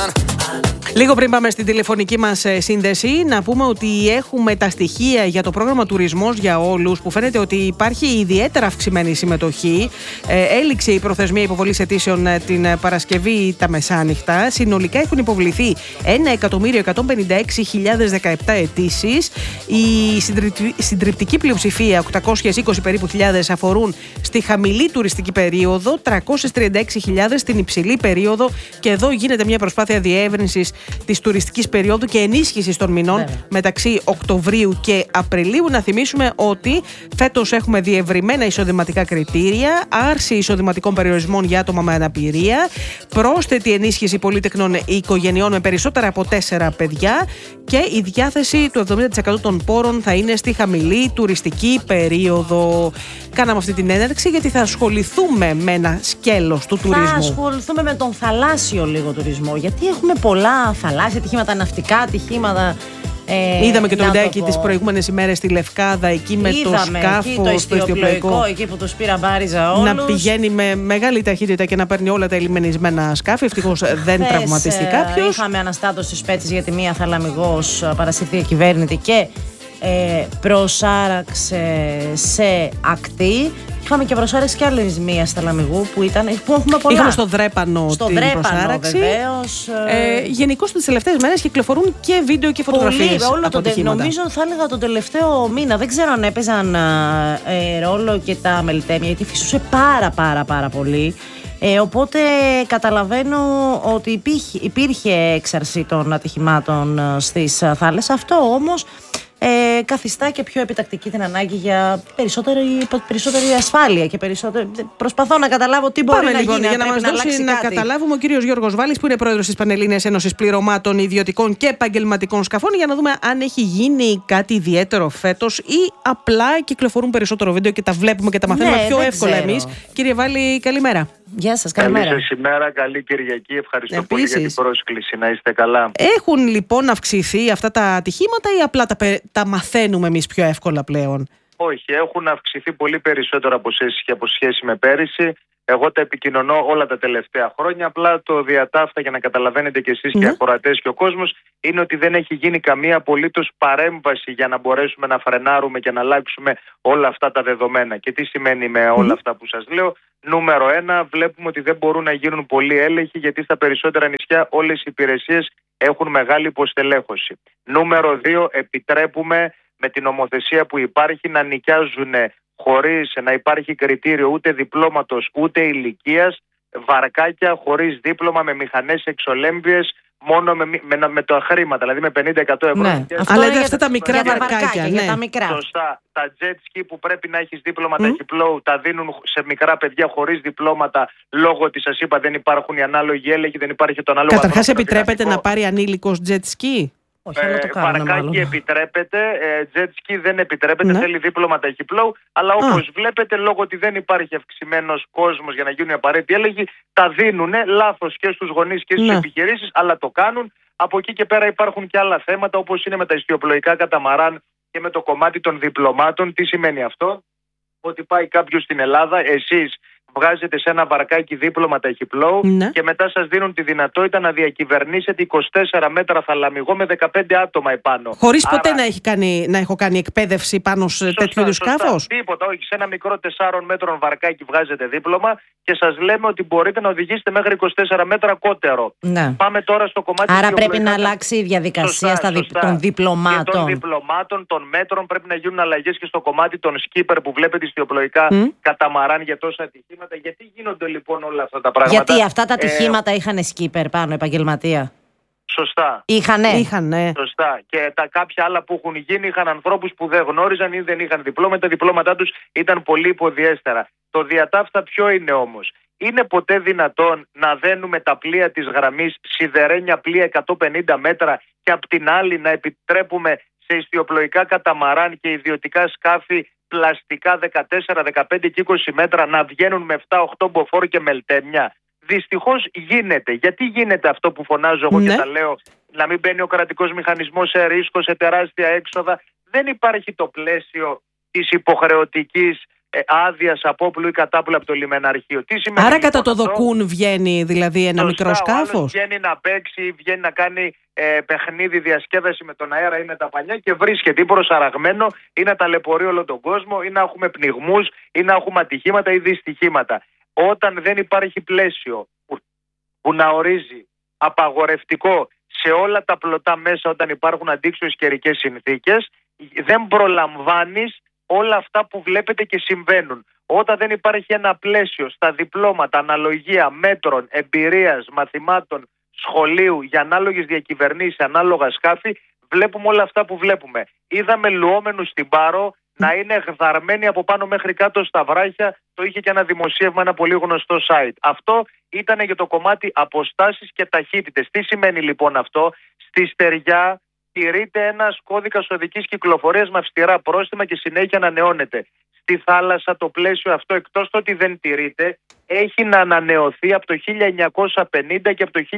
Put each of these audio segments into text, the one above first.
Λίγο πριν πάμε στην τηλεφωνική μας σύνδεση, να πούμε ότι έχουμε τα στοιχεία για το πρόγραμμα Τουρισμός για Όλους, που φαίνεται ότι υπάρχει ιδιαίτερα αυξημένη συμμετοχή. Έληξε η προθεσμία υποβολής αιτήσεων την Παρασκευή τα μεσάνυχτα. Συνολικά έχουν υποβληθεί 1.156.017 αιτήσεις. Η συντριπτική πλειοψηφία, 820 περίπου χιλιάδες, αφορούν στη χαμηλή τουριστική περίοδο, 336.000 στην υψηλή περίοδο, και εδώ γίνεται μια προσπάθεια διεύρυνσης της τουριστικής περίοδου και ενίσχυσης των μηνών μεταξύ Οκτωβρίου και Απριλίου. Να θυμίσουμε ότι φέτος έχουμε διευρυμένα εισοδηματικά κριτήρια, άρση εισοδηματικών περιορισμών για άτομα με αναπηρία, πρόσθετη ενίσχυση πολύτεκνων οικογενειών με περισσότερα από 4 παιδιά, και η διάθεση του 70% των πόρων θα είναι στη χαμηλή τουριστική περίοδο. Κάναμε αυτή την έναρξη γιατί θα ασχοληθούμε με ένα σκέλος του τουρισμού. Θα ασχοληθούμε με τον θαλάσσιο λίγο τουρισμό, γιατί έχουμε πολλά θαλάσσια ατυχήματα, ναυτικά ατυχήματα. Είδαμε και το βιντεάκι τις προηγούμενες ημέρες στη Λευκάδα, εκεί με το σκάφος, το ιστιοπλοϊκό, εκεί που τους πήρα μπάριζα όλους. Να πηγαίνει με μεγάλη ταχύτητα και να παίρνει όλα τα ελιμενισμένα σκάφη. Ευτυχώς δεν τραυματιστεί κάποιος. Είχαμε αναστάτωση της Πέτσης γιατί μία θαλαμιγός παρασυρθεί κυβέρνητη και προσάραξε σε ακτή. Είχαμε και προσάρεξη κι άλλη μία θαλαμιγού που έχουμε πολλά. Είχαμε στο Δρέπανο την προσάραξη. Γενικώς τις τελευταίες μέρες κυκλοφορούν και βίντεο και φωτογραφίες από ατυχήματα. Νομίζω θα έλεγα τον τελευταίο μήνα. Δεν ξέρω αν έπαιζαν ρόλο και τα μελτέμια, γιατί φυσούσε πάρα πολύ. Οπότε καταλαβαίνω ότι υπήρχε έξαρση των ατυχημάτων στις θάλασσες. Αυτό όμως καθιστά και πιο επιτακτική την ανάγκη για περισσότερη ασφάλεια και περισσότερη. Προσπαθώ να καταλάβω τι μπορεί να γίνει. Για να μας δώσει να καταλάβουμε, ο κύριος Γιώργος Βάλης, που είναι πρόεδρος της Πανελλήνιας Ένωσης Πληρωμάτων Ιδιωτικών και Επαγγελματικών Σκαφών, για να δούμε αν έχει γίνει κάτι ιδιαίτερο φέτος ή απλά κυκλοφορούν περισσότερο βίντεο και τα βλέπουμε και τα μαθαίνουμε πιο εύκολα εμείς. Κύριε Βάλη, καλημέρα. Γεια σας, καλημέρα. Καλή σας ημέρα, καλή Κυριακή. Ευχαριστώ πολύ για την πρόσκληση. Να είστε καλά. Έχουν λοιπόν αυξηθεί αυτά τα ατυχήματα ή απλά τα μαθαίνουμε εμείς πιο εύκολα πλέον? Όχι, έχουν αυξηθεί πολύ περισσότερο από σχέση με πέρυσι. Εγώ τα επικοινωνώ όλα τα τελευταία χρόνια. Απλά το διατάφτα, για να καταλαβαίνετε κι εσείς και οι ακροατές και ο κόσμος, είναι ότι δεν έχει γίνει καμία απολύτως παρέμβαση για να μπορέσουμε να φρενάρουμε και να αλλάξουμε όλα αυτά τα δεδομένα. Και τι σημαίνει με όλα αυτά που σας λέω? Νούμερο 1, βλέπουμε ότι δεν μπορούν να γίνουν πολλοί έλεγχοι, γιατί στα περισσότερα νησιά όλες οι υπηρεσίες έχουν μεγάλη υποστελέχωση. Νούμερο 2, επιτρέπουμε με την νομοθεσία που υπάρχει να νοικιάζουν χωρίς να υπάρχει κριτήριο ούτε διπλώματος ούτε ηλικίας βαρκάκια χωρίς δίπλωμα, με μηχανές εξολέμβειες, μόνο με τα χρήματα, δηλαδή με 50-100 ευρώ. Ναι. Αλλά είναι αυτά τα μικρά βαρκάκια. Για τα μικρά. Σωστά. Τα jet ski που πρέπει να έχεις δίπλωμα ταχυπλόου τα δίνουν σε μικρά παιδιά χωρίς διπλώματα, λόγω ότι σας είπα δεν υπάρχουν οι ανάλογοι έλεγχοι, δεν υπάρχει το ανάλογο. Καταρχάς επιτρέπεται να πάρει ανήλικος jet ski? Βαρκάκι επιτρέπεται, jet ski δεν επιτρέπεται, θέλει δίπλωμα ταχυπλόου, αλλά όπως βλέπετε, λόγω ότι δεν υπάρχει αυξημένος κόσμος για να γίνουν οι απαραίτητοι έλεγχοι, τα δίνουν λάθος και στους γονείς και στις επιχειρήσεις, αλλά το κάνουν. Από εκεί και πέρα υπάρχουν και άλλα θέματα, όπως είναι με τα ιστιοπλοϊκά καταμαράν και με το κομμάτι των διπλωμάτων. Τι σημαίνει αυτό? Ότι πάει κάποιος στην Ελλάδα, εσείς βγάζετε σε ένα βαρκάκι δίπλωμα ταχυπλόου και μετά σας δίνουν τη δυνατότητα να διακυβερνήσετε 24 μέτρα θαλαμιγό με 15 άτομα επάνω. Χωρίς ποτέ να έχω κάνει εκπαίδευση πάνω σε τέτοιου είδους σκάφος? Τίποτα, όχι. Σε ένα μικρό 4 μέτρων βαρκάκι βγάζετε δίπλωμα και σας λέμε ότι μπορείτε να οδηγήσετε μέχρι 24 μέτρα κότερο. Πάμε τώρα στο κομμάτι. Άρα πρέπει να αλλάξει η διαδικασία των διπλωμάτων. Και των διπλωμάτων, των μέτρων, πρέπει να γίνουν αλλαγές και στο κομμάτι των σκύπερ που βλέπετε ιστιοπλοϊκά καταμαράν για τόσα ατυχήματα. Γιατί γίνονται λοιπόν όλα αυτά τα πράγματα? Γιατί αυτά τα ατυχήματα είχαν σκύπερ πάνω, επαγγελματία. Σωστά. Είχανε. Σωστά. Και τα κάποια άλλα που έχουν γίνει είχαν ανθρώπους που δεν γνώριζαν ή δεν είχαν διπλώματα. Τα διπλώματά τους ήταν πολύ υποδιέστερα. Το διατάφτα ποιο είναι όμως? Είναι ποτέ δυνατόν να δένουμε τα πλοία της γραμμής, σιδερένια πλοία 150 μέτρα, και απ' την άλλη να επιτρέπουμε σε ιστιοπλοϊκά καταμαράν και ιδιωτικά σκάφη πλαστικά 14, 15 και 20 μέτρα να βγαίνουν με 7-8 μποφόρ και μελτέμια? Δυστυχώς γίνεται. Γιατί γίνεται αυτό που φωνάζω εγώ και τα λέω? Να μην μπαίνει ο κρατικός μηχανισμός σε ρίσκο, σε τεράστια έξοδα. Δεν υπάρχει το πλαίσιο της υποχρεωτικής άδειας απόπλου ή κατάπλου από το λιμεναρχείο. Τι σημαίνει? Άρα κατά το δοκούν βγαίνει δηλαδή ένα μικρό σκάφος? Βγαίνει να παίξει, βγαίνει να κάνει παιχνίδι, διασκέδαση με τον αέρα ή με τα πανιά και βρίσκεται ή προσαραγμένο ή να ταλαιπωρεί όλο τον κόσμο ή να έχουμε πνιγμούς ή να έχουμε ατυχήματα ή δυστυχήματα. Όταν δεν υπάρχει πλαίσιο που να ορίζει απαγορευτικό σε όλα τα πλωτά μέσα όταν υπάρχουν αντίξωες καιρικές συνθήκες, δεν προλαμβάνεις όλα αυτά που βλέπετε και συμβαίνουν. Όταν δεν υπάρχει ένα πλαίσιο στα διπλώματα, αναλογία μέτρων, εμπειρίας, μαθημάτων, σχολείου για ανάλογες διακυβερνήσεις, ανάλογα σκάφη, βλέπουμε όλα αυτά που βλέπουμε. Είδαμε λουόμενους στην Πάρο να είναι γδαρμένοι από πάνω μέχρι κάτω στα βράχια. Το είχε και ένα δημοσίευμα, ένα πολύ γνωστό site. Αυτό ήταν για το κομμάτι αποστάσεις και ταχύτητες. Τι σημαίνει λοιπόν αυτό? Στη στεριά τηρείται ένας κώδικας οδικής κυκλοφορίας με αυστηρά πρόστιμα και συνέχεια ανανεώνεται. Στη θάλασσα το πλαίσιο αυτό, εκτός το ότι δεν τηρείται, έχει να ανανεωθεί από το 1950 και από το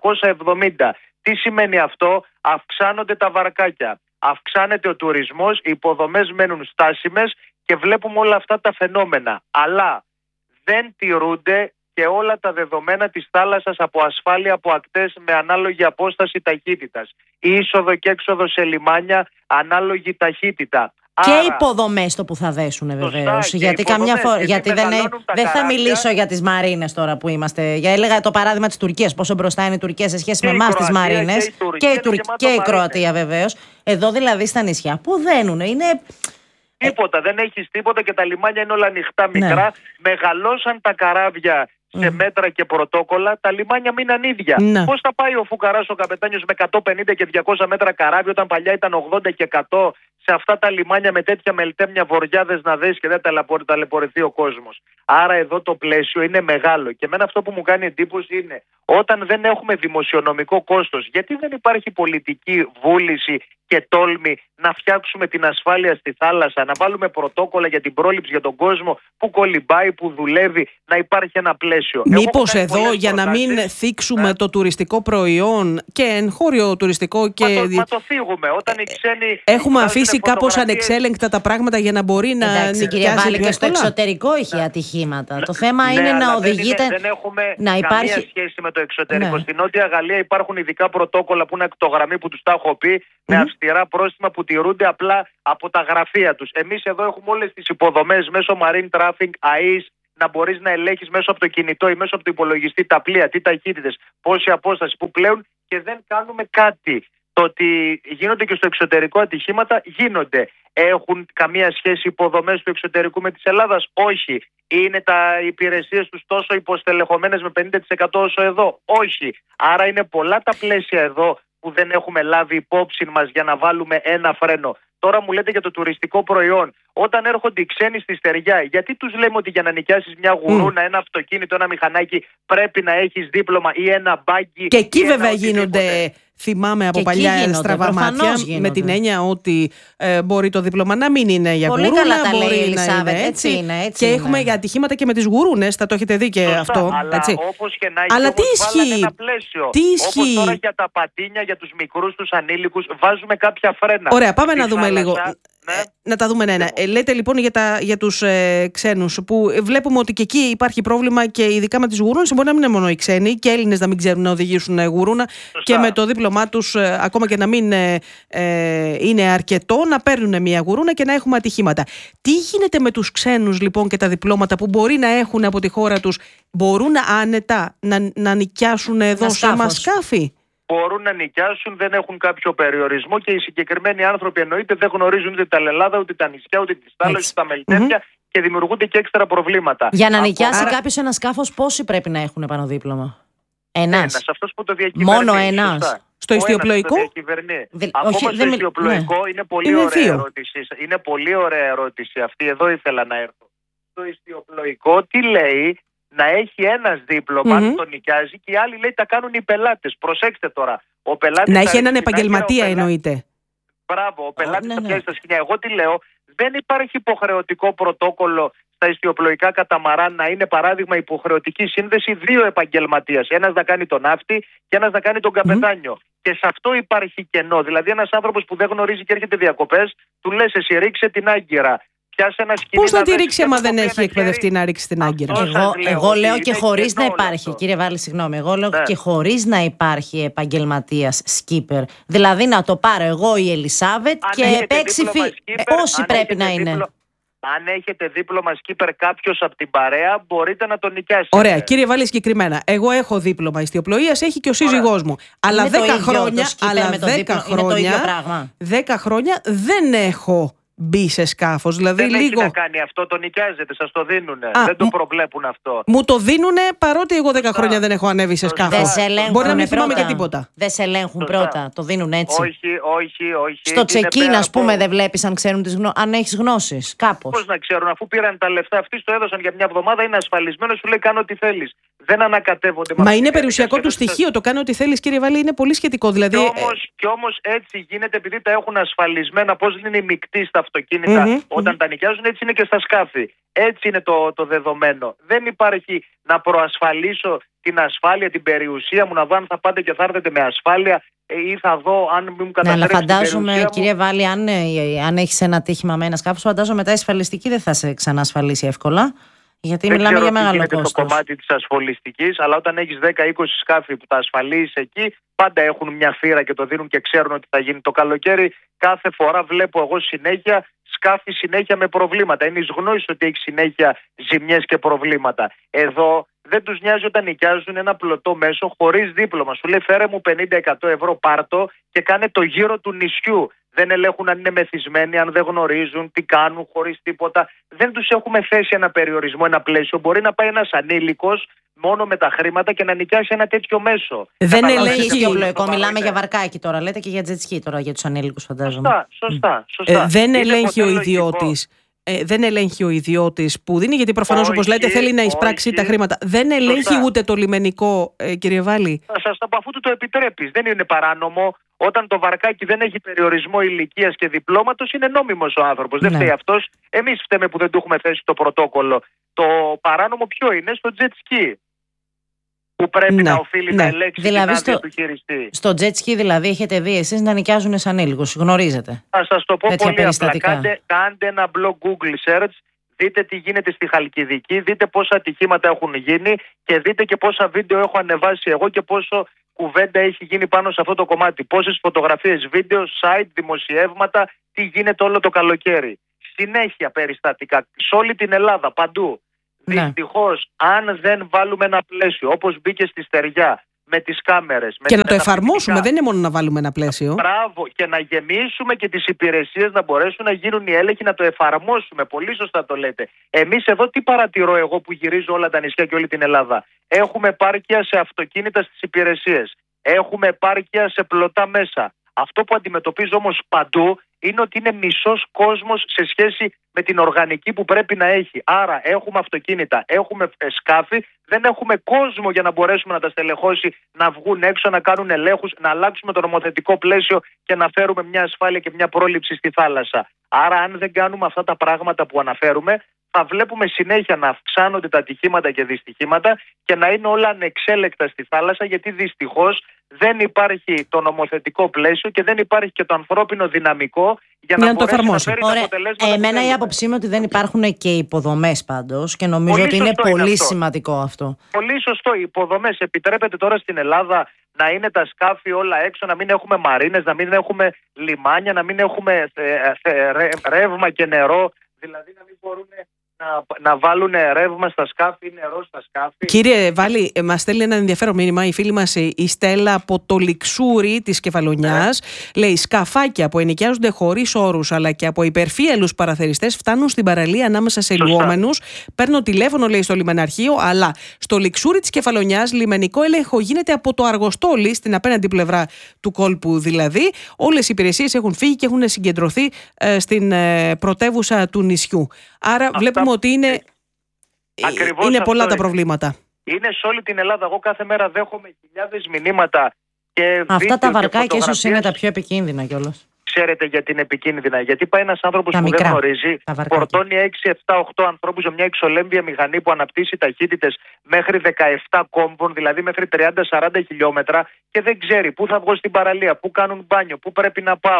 1970. Τι σημαίνει αυτό? Αυξάνονται τα βαρκάκια, αυξάνεται ο τουρισμός, οι υποδομές μένουν στάσιμες και βλέπουμε όλα αυτά τα φαινόμενα. Αλλά δεν τηρούνται και όλα τα δεδομένα της θάλασσας από ασφάλεια, από ακτές με ανάλογη απόσταση ταχύτητας. Η είσοδο και έξοδο σε λιμάνια, ανάλογη ταχύτητα. Και υποδομές το που θα δέσουν βεβαίως. Γιατί καμιά φορά. Γιατί δεν θα μιλήσω για τις μαρίνες τώρα που είμαστε. Έλεγα το παράδειγμα της Τουρκίας. Πόσο μπροστά είναι η Τουρκία σε σχέση με εμάς τις μαρίνες. Και η Κροατία βεβαίως. Εδώ δηλαδή στα νησιά που δένουν. Είναι. Τίποτα, δεν έχεις τίποτα και τα λιμάνια είναι όλα ανοιχτά, μικρά. Μεγαλώσαν τα καράβια σε μέτρα και πρωτόκολλα, τα λιμάνια μείναν ίδια. Πώς θα πάει ο φουκαράς ο καπετάνιος με 150 και 200 μέτρα καράβι όταν παλιά ήταν 80 και 100 σε αυτά τα λιμάνια με τέτοια μελτέμια βοριάδες να δέσει και δεν ταλαιπωρηθεί ο κόσμος? Άρα εδώ το πλαίσιο είναι μεγάλο και εμένα αυτό που μου κάνει εντύπωση είναι όταν δεν έχουμε δημοσιονομικό κόστος, γιατί δεν υπάρχει πολιτική βούληση και τόλμη να φτιάξουμε την ασφάλεια στη θάλασσα, να βάλουμε πρωτόκολλα για την πρόληψη για τον κόσμο που κολυμπάει, που δουλεύει, να υπάρχει ένα πλαίσιο. Μήπως εδώ για να μην θίξουμε το τουριστικό προϊόν και εγχώριο τουριστικό και. Μα το θίγουμε. Όταν οι ξένοι. Έχουμε αφήσει κάπως ανεξέλεγκτα τα πράγματα για να μπορεί να νοικιάζει. Κυρία Βάλη, και στο εξωτερικό είχε ατυχήματα. Το θέμα είναι να οδηγείται. Δεν έχουμε καμία σχέση με το εξωτερικό. Στην Νότια Γαλλία υπάρχουν ειδικά πρωτόκολλα που είναι ακτογραμμή που τους τα έχω πει, με αυστηρά πρόστιμα που τηρούνται απλά από τα γραφεία τους. Εμείς εδώ έχουμε όλες τις υποδομές μέσω marine traffic, ΑΕΣ, να μπορείς να ελέγχεις μέσω από το κινητό ή μέσω από το υπολογιστή τα πλοία, τι ταχύτητες, πόση απόσταση που πλέον και δεν κάνουμε κάτι. Το ότι γίνονται και στο εξωτερικό ατυχήματα γίνονται. Έχουν καμία σχέση οι υποδομές του εξωτερικού με της Ελλάδας? Όχι. Είναι οι υπηρεσίες τους τόσο υποστελεχωμένες με 50% όσο εδώ? Όχι. Άρα είναι πολλά τα πλαίσια εδώ που δεν έχουμε λάβει υπόψη μας για να βάλουμε ένα φρένο. Τώρα μου λέτε για το τουριστικό προϊόν. Όταν έρχονται οι ξένοι στη στεριά, γιατί τους λέμε ότι για να νοικιάσεις μια γουρούνα, ένα αυτοκίνητο, ένα μηχανάκι, πρέπει να έχεις δίπλωμα ή ένα μπάγκι? Και εκεί βέβαια γίνονται. Θυμάμαι από παλιά στραβά μάτια, με την έννοια ότι μπορεί το δίπλωμα να μην είναι για γουρούνα. Πολύ καλά τα λέει η Ελισάβετ, έτσι είναι. Και έχουμε ατυχήματα και με τις γουρούνες, θα το έχετε δει και αυτό. Αλλά όπως και να έχει, αλλά τι ισχύει? Ένα πλαίσιο. Τι ισχύει? Όπως τώρα για τα πατίνια, για τους μικρούς, τους ανήλικους, βάζουμε κάποια φρένα. Ωραία, πάμε να δούμε λίγο. Να τα δούμε ένα. Λέτε λοιπόν για τους ξένους που βλέπουμε ότι και εκεί υπάρχει πρόβλημα και ειδικά με τις γουρούνες. Μπορεί να μην είναι μόνο οι ξένοι και Έλληνες να μην ξέρουν να οδηγήσουν γουρούνα. Σωστά. Και με το δίπλωμά τους, ακόμα και να μην είναι αρκετό, να παίρνουν μια γουρούνα και να έχουμε ατυχήματα. Τι γίνεται με τους ξένους λοιπόν και τα διπλώματα που μπορεί να έχουν από τη χώρα τους? Μπορούν άνετα να νοικιάσουν εδώ σε μας σκάφη? Μπορούν να νοικιάσουν, δεν έχουν κάποιο περιορισμό και οι συγκεκριμένοι άνθρωποι εννοείται δεν γνωρίζουν ούτε τα λελάδα, ούτε τα νησιά, ούτε τις θάλασσες, τα μελτέμια και δημιουργούνται και έξτρα προβλήματα. Για να νοικιάσει κάποιος ένα σκάφος, πόσοι πρέπει να έχουν επανοδίπλωμα? Ένας. Αυτός που το διακυβερνεί. Μόνο ένας. Στο ιστιοπλοϊκό? Ακόμα στο ιστιοπλοϊκό είναι πολύ ωραία ερώτηση. Είναι πολύ ωραία ερώτηση αυτή. Εδώ ήθελα να έρθω. Στο ιστιοπλοϊκό τι λέει? Να έχει ένας δίπλωμα, τον νοικιάζει και οι άλλοι λέει τα κάνουν οι πελάτες. Προσέξτε τώρα. Ο πελάτης να έχει έναν επαγγελματία εννοείται. Μπράβο, ο πελάτης θα πιάσει τα σκηνιά. Εγώ τι λέω? Δεν υπάρχει υποχρεωτικό πρωτόκολλο στα ιστιοπλοϊκά καταμαράν να είναι παράδειγμα υποχρεωτική σύνδεση δύο επαγγελματίας. Ένας να κάνει τον ναύτη και ένας να κάνει τον καπετάνιο. Και σε αυτό υπάρχει κενό. Δηλαδή ένας άνθρωπος που δεν γνωρίζει και έρχεται διακοπές, του λες εσύ ρίξε την άγκυρα. Πιάσε ένα σκηνή. Πώς θα τη ρίξει άμα δεν έχει εκπαιδευτεί να ρίξει την άγκυρα? Εγώ λέω και χωρίς να υπάρχει, κύριε Βάλη, συγγνώμη, εγώ λέω και χωρίς να υπάρχει επαγγελματίας σκύπερ. Δηλαδή να το πάρω εγώ η Ελισάβετ και παίξει όσοι πρέπει να είναι. Αν έχετε δίπλωμα σκύπερ κάποιος από την παρέα, μπορείτε να τον νοικιάσετε. Ωραία, κύριε Βάλη, συγκεκριμένα. Εγώ έχω δίπλωμα ιστιοπλοείας, έχει και ο σύζυγός μου. Αλλά 10 χρόνια δεν έχω μπει σε σκάφος. Δηλαδή δεν λίγο. έχει να κάνει αυτό, το νοικιάζετε, σας το δίνουνε. Δεν το προβλέπουν αυτό. Μου το δίνουνε παρότι εγώ 10 χρόνια δεν έχω ανέβει σε σκάφος. Μπορεί να μην θυμάμαι και τίποτα. Δεν σε ελέγχουν πρώτα, το δίνουν έτσι. Όχι. Στο check-in, ας πούμε, δεν βλέπεις αν ξέρουν αν έχεις γνώσεις, κάπως. Πώς να ξέρουν, αφού πήραν τα λεφτά, αυτοί το έδωσαν για μια εβδομάδα, είναι ασφαλισμένο, σου λέει κάνω ό,τι θέλεις. Δεν ανακατεύονται. Μα είναι περιουσιακό του στοιχείο, το κάνω ό,τι θέλεις, κύριε Βάλη, είναι πολύ σχετικό. Δηλαδή. Κι όμως έτσι γίνεται, επειδή τα έχουν ασφαλισμένα, πώς είναι οι μεικτοί στα αυτοκίνητα όταν τα νοικιάζουν, έτσι είναι και στα σκάφη. Έτσι είναι το δεδομένο. Δεν υπάρχει να προασφαλίσω την ασφάλεια, την περιουσία μου, να δω αν θα πάτε και θα έρθετε με ασφάλεια ή θα δω αν μην μου καταστρέψει την περιουσία μου. Αλλά φαντάζομαι, κύριε Βάλη, αν έχεις ένα τύχημα με ένα σκάφος, φαντάζομαι μετά η ασφαλιστική δεν θα σε ξανασφαλίσει εύκολα. Γιατί δεν μιλάμε για μεγάλο κόστος. Είναι το κομμάτι της ασφαλιστικής, αλλά όταν έχεις 10-20 σκάφη που τα ασφαλίζεις εκεί, πάντα έχουν μια φύρα και το δίνουν και ξέρουν ότι θα γίνει το καλοκαίρι. Κάθε φορά βλέπω εγώ σκάφη συνέχεια με προβλήματα. Είναι εις γνώση ότι έχει συνέχεια ζημιές και προβλήματα. Εδώ δεν τους νοιάζει όταν νοικιάζουν ένα πλωτό μέσο χωρίς δίπλωμα. Σου λέει φέρε μου 50-100 ευρώ, πάρτο και κάνε το γύρο του νησιού. Δεν ελέγχουν αν είναι μεθυσμένοι, αν δεν γνωρίζουν, τι κάνουν, χωρίς τίποτα. Δεν τους έχουμε θέσει ένα περιορισμό, ένα πλαίσιο. Μπορεί να πάει ένας ανήλικος μόνο με τα χρήματα και να νοικιάσει ένα τέτοιο μέσο. Δεν ελέγχει το πλοϊκό. Μιλάμε για βαρκάκι τώρα, λέτε, και για τζετσκι τώρα για τους ανήλικους, φαντάζομαι. Σωστά. Δεν ελέγχει ο ιδιώτης. Δεν ελέγχει ο ιδιώτης που δίνει, γιατί προφανώς, όπως λέτε, θέλει να εισπράξει τα χρήματα. Δεν ελέγχει ούτε το λιμενικό, κύριε Βάλη. Θα σας τα πω, αφού του το επιτρέπεις. Δεν είναι παράνομο. Όταν το βαρκάκι δεν έχει περιορισμό ηλικίας και διπλώματος, είναι νόμιμος ο άνθρωπος. Δεν φταίει αυτός. Εμείς φταίμε που δεν του έχουμε θέσει το πρωτόκολλο. Το παράνομο ποιο είναι? Στο jet ski. Που πρέπει να οφείλει να ελέγξει την άδεια του χειριστή. Στο jet ski δηλαδή έχετε δει εσείς να νοικιάζουν σαν ανήλικους, γνωρίζετε? Θα σας το πω πολύ απλά. Κάντε ένα blog Google search, δείτε τι γίνεται στη Χαλκιδική, δείτε πόσα ατυχήματα έχουν γίνει και δείτε και πόσα βίντεο έχω ανεβάσει εγώ και πόσο κουβέντα έχει γίνει πάνω σε αυτό το κομμάτι. Πόσες φωτογραφίες, βίντεο, site, δημοσιεύματα, τι γίνεται όλο το καλοκαίρι. Συνέχεια περιστατικά, σε όλη την Ελλάδα, παντού. Δυστυχώς, αν δεν βάλουμε ένα πλαίσιο, όπως μπήκε στη Στεριά, με τις κάμερες. Και να το εφαρμόσουμε, δεν είναι μόνο να βάλουμε ένα πλαίσιο. Μπράβο, και να γεμίσουμε και τις υπηρεσίες να μπορέσουν να γίνουν οι έλεγχοι, να το εφαρμόσουμε. Πολύ σωστά το λέτε. Εμείς εδώ τι παρατηρώ εγώ που γυρίζω όλα τα νησιά και όλη την Ελλάδα? Έχουμε επάρκεια σε αυτοκίνητα στις υπηρεσίες. Έχουμε επάρκεια σε πλωτά μέσα. Αυτό που αντιμετωπίζω όμως παντού είναι ότι είναι μισός κόσμος σε σχέση με την οργανική που πρέπει να έχει. Άρα έχουμε αυτοκίνητα, έχουμε σκάφη, δεν έχουμε κόσμο για να μπορέσουμε να τα στελεχώσει, να βγουν έξω, να κάνουν ελέγχους, να αλλάξουμε το νομοθετικό πλαίσιο και να φέρουμε μια ασφάλεια και μια πρόληψη στη θάλασσα. Άρα αν δεν κάνουμε αυτά τα πράγματα που αναφέρουμε, θα βλέπουμε συνέχεια να αυξάνονται τα ατυχήματα και δυστυχήματα και να είναι όλα ανεξέλεκτα στη θάλασσα, γιατί δυστυχώς δεν υπάρχει το νομοθετικό πλαίσιο και δεν υπάρχει και το ανθρώπινο δυναμικό για να μπορέσει να φέρει τα αποτελέσματα. Εμένα η άποψή μου ότι δεν υπάρχουν και υποδομές πάντως και νομίζω ότι είναι πολύ σημαντικό αυτό. Πολύ σωστό. Οι υποδομές. Επιτρέπεται τώρα στην Ελλάδα να είναι τα σκάφη όλα έξω, να μην έχουμε μαρίνες, να μην έχουμε λιμάνια, να μην έχουμε ρεύμα και νερό. Δηλαδή να μην μπορούν να βάλουν ρεύμα στα σκάφη ή νερό στα σκάφη. Κύριε Βάλη, μας στέλνει ένα ενδιαφέρον μήνυμα η φίλη μας η Στέλλα από το Λιξούρι της Κεφαλονιάς. Λέει: σκαφάκια που ενοικιάζονται χωρίς όρους αλλά και από υπερφύελους παραθεριστές φτάνουν στην παραλία ανάμεσα σε λουόμενους. Παίρνω τηλέφωνο, λέει, στο λιμεναρχείο, αλλά στο Λιξούρι της Κεφαλονιάς λιμενικό έλεγχο γίνεται από το Αργοστόλι, στην απέναντι πλευρά του κόλπου δηλαδή. Όλες οι υπηρεσίες έχουν φύγει και έχουν συγκεντρωθεί στην πρωτεύουσα του νησιού. Άρα βλέπουμε ότι είναι πολλά τα προβλήματα. Είναι σε όλη την Ελλάδα. Εγώ κάθε μέρα δέχομαι χιλιάδες μηνύματα και αυτά τα βαρκάκια ίσως είναι τα πιο επικίνδυνα κιόλας. Ξέρετε γιατί είναι επικίνδυνα? Γιατί πάει ένας άνθρωπος που δεν γνωρίζει, φορτώνει 6, 7, 8 ανθρώπους σε μια εξολέμβια μηχανή που αναπτύσσει ταχύτητες μέχρι 17 κόμβων, δηλαδή μέχρι 30-40 χιλιόμετρα, και δεν ξέρει πού θα βγω στην παραλία, πού κάνουν μπάνιο, πού πρέπει να πάω,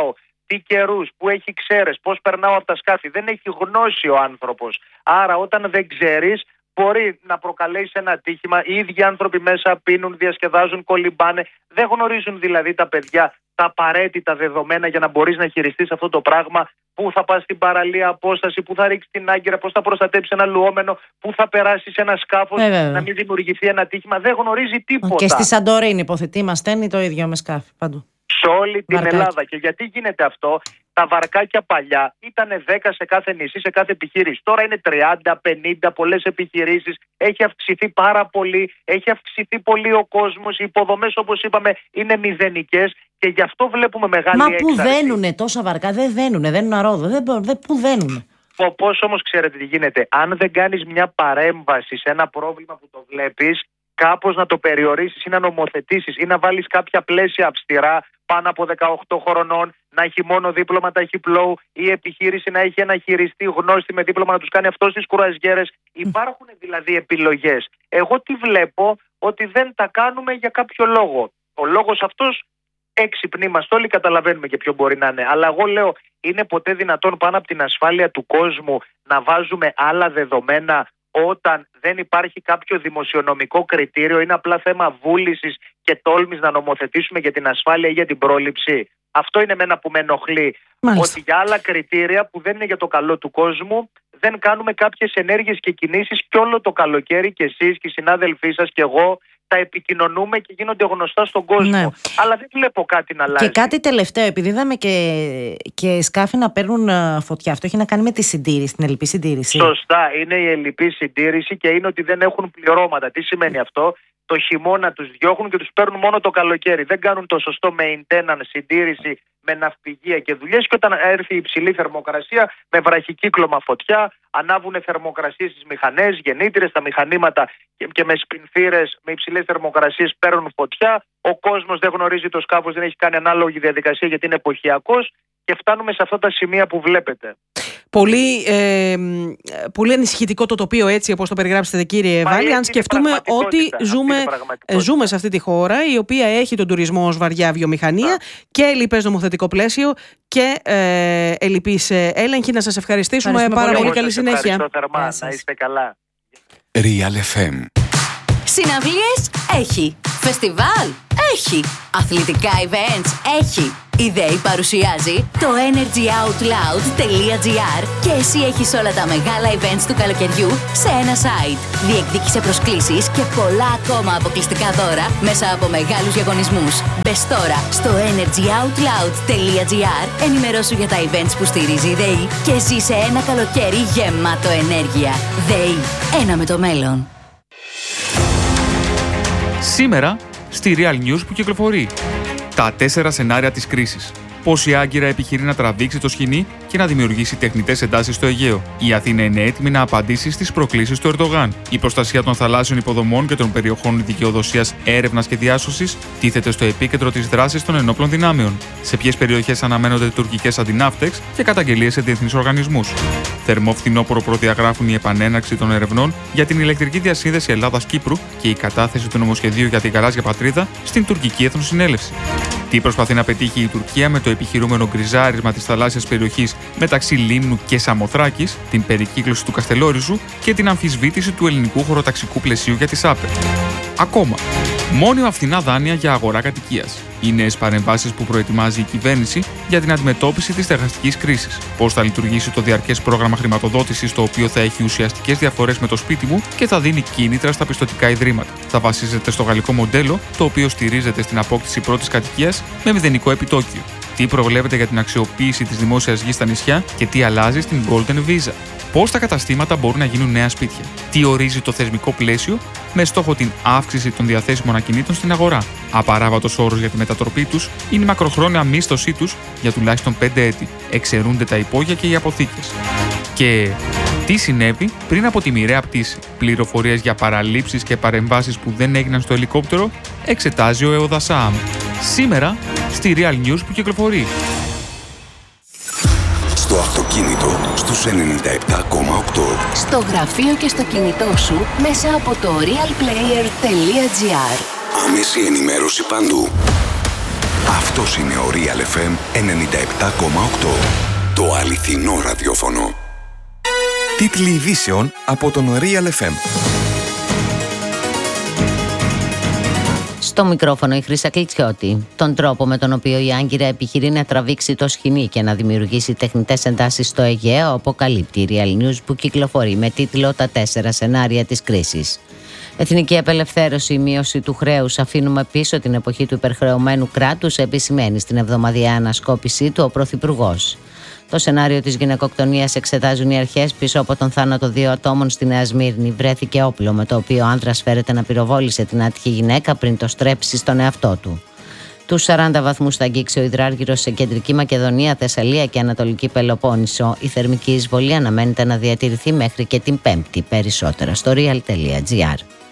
τι καιρούς, που έχει ξέρες, πώς περνάω από τα σκάφη. Δεν έχει γνώση ο άνθρωπος. Άρα όταν δεν ξέρεις, μπορεί να προκαλέσει ένα ατύχημα. Οι ίδιοι άνθρωποι μέσα πίνουν, διασκεδάζουν, κολυμπάνε. Δεν γνωρίζουν δηλαδή τα παιδιά τα απαραίτητα δεδομένα για να μπορείς να χειριστείς αυτό το πράγμα. Πού θα πας στην παραλία απόσταση, πού θα ρίξεις την άγκυρα, πώς θα προστατέψεις ένα λουόμενο, πού θα περάσεις ένα σκάφος να μην δημιουργηθεί ένα ατύχημα. Δεν γνωρίζει τίποτα. Και στη Σαντορίνη, υποθετεί, μας στέλνει το ίδιο με σκάφη παντού. Σε όλη την Ελλάδα. Και γιατί γίνεται αυτό? Τα βαρκάκια παλιά ήταν 10 σε κάθε νησί, σε κάθε επιχείρηση. Τώρα είναι 30, 50, πολλές επιχειρήσεις. Έχει αυξηθεί πάρα πολύ. Έχει αυξηθεί πολύ ο κόσμος. Οι υποδομές, όπως είπαμε, είναι μηδενικές. Και γι' αυτό βλέπουμε μεγάλη έξαρση. Μα πού δένουνε τόσα βαρκά? Δεν δένουν αρόδο. Πού δένουνε? Πώς όμως ξέρετε τι γίνεται? Αν δεν κάνεις μια παρέμβαση σε ένα πρόβλημα που το βλέπεις, κάπως να το περιορίσεις ή να νομοθετήσεις ή να βάλεις κάποια πλαίσια αυστηρά, πάνω από 18 χρονών, να έχει μόνο δίπλωμα ταχυπλόου, ή η επιχείρηση να έχει ένα χειριστή γνώστη με δίπλωμα να τους κάνει αυτό στις κουραζιέρες. Υπάρχουν δηλαδή επιλογές. Εγώ τι βλέπω? Ότι δεν τα κάνουμε για κάποιο λόγο. Ο λόγος αυτός έξυπνοι είμαστε όλοι, καταλαβαίνουμε και ποιο μπορεί να είναι. Αλλά εγώ λέω, είναι ποτέ δυνατόν πάνω από την ασφάλεια του κόσμου να βάζουμε άλλα δεδομένα όταν δεν υπάρχει κάποιο δημοσιονομικό κριτήριο? Είναι απλά θέμα βούλησης και τόλμης να νομοθετήσουμε για την ασφάλεια ή για την πρόληψη. Αυτό είναι εμένα που με ενοχλεί. Μάλιστα. Ότι για άλλα κριτήρια που δεν είναι για το καλό του κόσμου δεν κάνουμε κάποιες ενέργειες και κινήσεις, και όλο το καλοκαίρι και εσείς και οι συνάδελφοί σας και εγώ τα επικοινωνούμε και γίνονται γνωστά στον κόσμο. Ναι. Αλλά δεν βλέπω κάτι να αλλάζει. Και κάτι τελευταίο, επειδή είδαμε και σκάφη να παίρνουν φωτιά, αυτό έχει να κάνει με τη συντήρηση, την ελλειπή συντήρηση. Σωστά, είναι η ελλειπή συντήρηση και είναι ότι δεν έχουν πληρώματα. Τι σημαίνει αυτό? Το χειμώνα τους διώχνουν και τους παίρνουν μόνο το καλοκαίρι. Δεν κάνουν το σωστό maintenance, συντήρηση με ναυπηγεία και δουλειές, και όταν έρθει η υψηλή θερμοκρασία με βραχικύκλωμα φωτιά, ανάβουν θερμοκρασίες στις μηχανές, γεννήτηρες, τα μηχανήματα και με σπινθήρες με υψηλές θερμοκρασίες παίρνουν φωτιά. Ο κόσμος δεν γνωρίζει το σκάφος, δεν έχει κάνει ανάλογη διαδικασία γιατί είναι εποχιακός, και φτάνουμε σε αυτά τα σημεία που βλέπετε. Πολύ ανησυχητικό το τοπίο, έτσι όπως το περιγράψετε, κύριε Βάλη. Αν σκεφτούμε ότι ζούμε σε αυτή τη χώρα η οποία έχει τον τουρισμό ως βαριά βιομηχανία και ελλειπές νομοθετικό πλαίσιο και ελλειπείς έλεγχοι. Να σας ευχαριστήσουμε πάρα πολύ. Καλή συνέχεια. Ευχαριστώ θερμά. Να είστε καλά. Real FM. Συναυλίες έχει. Φεστιβάλ έχει. Αθλητικά events έχει. Η ΔΕΗ παρουσιάζει το energyoutloud.gr και εσύ έχεις όλα τα μεγάλα events του καλοκαιριού σε ένα site. Διεκδίκησε προσκλήσεις και πολλά ακόμα αποκλειστικά δώρα μέσα από μεγάλους διαγωνισμούς. Μπες τώρα στο energyoutloud.gr, ενημερώσου για τα events που στηρίζει η ΔΕΗ και ζήσε ένα καλοκαίρι γεμάτο ενέργεια. ΔΕΗ, ένα με το μέλλον. Σήμερα στη Real News που κυκλοφορεί. Τα 4 σενάρια της κρίσης. Πώς η Άγκυρα επιχειρεί να τραβήξει το σκηνή και να δημιουργήσει τεχνητές εντάσεις στο Αιγαίο. Η Αθήνα είναι έτοιμη να απαντήσει στις προκλήσεις του Ερντογάν. Η προστασία των θαλάσσιων υποδομών και των περιοχών δικαιοδοσίας, έρευνας και διάσωσης τίθεται στο επίκεντρο της δράσης των ενόπλων δυνάμεων. Σε ποιες περιοχές αναμένονται τουρκικές αντιναύτεξ και καταγγελίες σε διεθνείς οργανισμούς. Θερμό φθινόπωρο προδιαγράφουν η επανέναρξη των ερευνών για την ηλεκτρική διασύνδεση Ελλάδας-Κύπρου και η κατάθεση του νομοσχεδίου για την γαλάζια πατρίδα στην τουρκική Εθνοσυνέλευση. Τι προσπαθεί να πετύχει η Τουρκία με το επιχειρούμενο γκριζάρισμα της θαλάσσιας περιοχής μεταξύ Λίμνου και Σαμοθράκης, την περικύκλωση του Καστελόριζου και την αμφισβήτηση του ελληνικού χωροταξικού πλαισίου για τις ΑΠΕ. Ακόμα, μόνιμα φθηνά δάνεια για αγορά κατοικίας. Οι νέες παρεμβάσεις που προετοιμάζει η κυβέρνηση για την αντιμετώπιση της στεγαστικής κρίσης. Πώς θα λειτουργήσει το διαρκές πρόγραμμα χρηματοδότησης, το οποίο θα έχει ουσιαστικές διαφορές με το σπίτι μου και θα δίνει κίνητρα στα πιστωτικά ιδρύματα. Θα βασίζεται στο γαλλικό μοντέλο, το οποίο στηρίζεται στην απόκτηση πρώτης κατοικίας με μηδενικό επιτόκιο. Τι προβλέπεται για την αξιοποίηση της δημόσιας γης στα νησιά και τι αλλάζει στην Golden Visa. Πώς τα καταστήματα μπορούν να γίνουν νέα σπίτια. Τι ορίζει το θεσμικό πλαίσιο με στόχο την αύξηση των διαθέσιμων ακινήτων στην αγορά. Απαράβατος όρος για τη μετατροπή τους είναι η μακροχρόνια μίσθωσή τους για τουλάχιστον 5 έτη. Εξαιρούνται τα υπόγεια και οι αποθήκες. Και τι συνέβη πριν από τη μοιραία πτήση. Πληροφορίες για παραλήψεις και παρεμβάσεις που δεν έγιναν στο ελικόπτερο εξετάζει ο ΕΟΔΑΣΑΑΜ. Σήμερα στη Real News που κυκλοφορεί. Στο αυτοκίνητο στους 97,8. Στο γραφείο και στο κινητό σου μέσα από το realplayer.gr. Άμεση ενημέρωση παντού. Αυτός είναι ο Real FM 97,8. Το αληθινό ραδιόφωνο. Τίτλοι ειδήσεων από τον Real FM. Στο μικρόφωνο η Χρύσα Κλιτσιώτη. Τον τρόπο με τον οποίο η Άγκυρα επιχειρεί να τραβήξει το σχοινί και να δημιουργήσει τεχνητές εντάσεις στο Αιγαίο αποκαλύπτει η Real News που κυκλοφορεί με τίτλο «Τα 4 σενάρια της κρίσης». Εθνική απελευθέρωση, η μείωση του χρέους, αφήνουμε πίσω την εποχή του υπερχρεωμένου κράτους, επισημαίνει στην εβδομαδιαία ανασκόπησή του ο Πρωθυπουργός. Το σενάριο της γυναικοκτονίας εξετάζουν οι αρχές. Πίσω από τον θάνατο 2 ατόμων στη Νέα Σμύρνη βρέθηκε όπλο με το οποίο ο άνδρας φέρεται να πυροβόλησε την άτυχη γυναίκα πριν το στρέψει στον εαυτό του. Τους 40 βαθμούς θα αγγίξει ο υδράργυρος σε Κεντρική Μακεδονία, Θεσσαλία και Ανατολική Πελοπόννησο. Η θερμική εισβολή αναμένεται να διατηρηθεί μέχρι και την Πέμπτη. Περισσότερα στο real.gr.